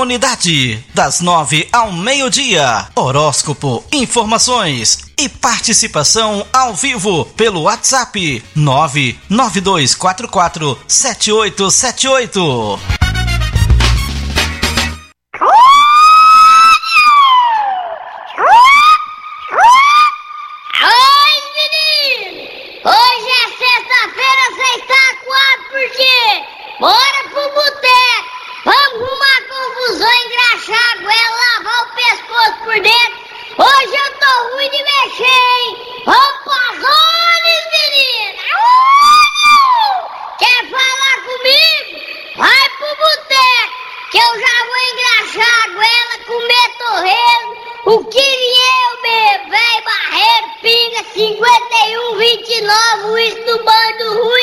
Unidade, das 9 ao meio-dia. Horóscopo, informações e participação ao vivo pelo WhatsApp 992447878. Hoje é sexta-feira, você está acuado por quê? Bora pro boteco, vamos arrumar confusão, engraxar a goela, lavar o pescoço por dentro. Hoje eu tô ruim de mexer, hein? Vamos pras zonas, menina! Quer falar comigo? Vai pro boteco, que eu já vou engraxar a goela, comer torresmo, o quirinheu mesmo, velho barreiro, pinga 5129, isso do bando ruim.